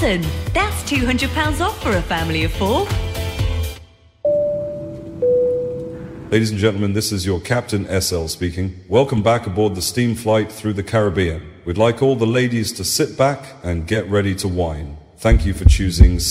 Hilton. That's £200 off for a family of 4. Ladies and gentlemen, this is your Captain SL speaking. Welcome back aboard the steam flight through the Caribbean. We'd like all the ladies to sit back and get ready to wine. Thank you for choosing